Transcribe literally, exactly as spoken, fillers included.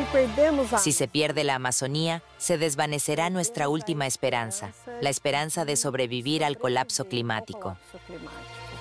se perdemos a... Si se pierde la Amazonía, se desvanecerá nuestra última esperanza, la esperanza de sobrevivir al colapso climático. colapso climático.